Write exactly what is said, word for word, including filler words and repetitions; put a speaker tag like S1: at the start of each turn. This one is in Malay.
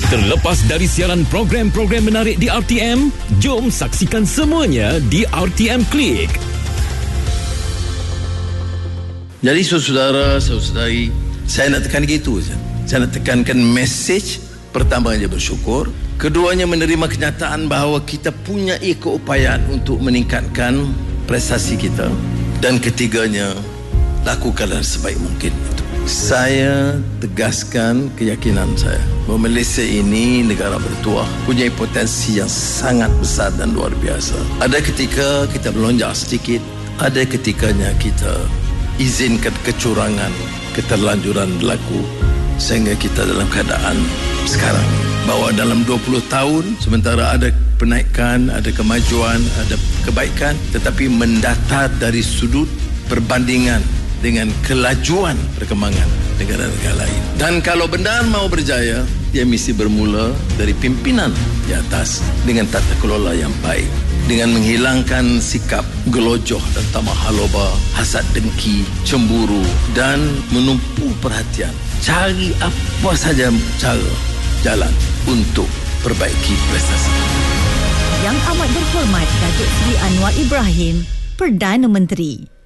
S1: Terlepas dari siaran program-program menarik di R T M, jom saksikan semuanya di R T M Klik.
S2: Jadi saudara, saudari, saya nak tekan gitu saja. Saya nak tekankan mesej pertamanya bersyukur, keduanya menerima kenyataan bahawa kita punya keupayaan untuk meningkatkan prestasi kita, dan ketiganya lakukanlah sebaik mungkin. Saya tegaskan keyakinan saya bahawa Malaysia ini negara bertuah, punya potensi yang sangat besar dan luar biasa. Ada ketika kita melonjak sedikit, ada ketikanya kita izinkan kecurangan, keterlanjuran berlaku, sehingga kita dalam keadaan sekarang bahawa dalam dua puluh tahun sementara ada penaikan, ada kemajuan, ada kebaikan, tetapi mendatar dari sudut perbandingan dengan kelajuan perkembangan negara-negara lain. Dan kalau benar mau berjaya, dia mesti bermula dari pimpinan di atas dengan tata kelola yang baik, dengan menghilangkan sikap gelojoh dan tamah haloba, hasad dengki, cemburu, dan menumpu perhatian. Cari apa saja cara, jalan untuk perbaiki prestasi.
S3: Yang amat berhormat Datuk Seri Anwar Ibrahim, Perdana Menteri.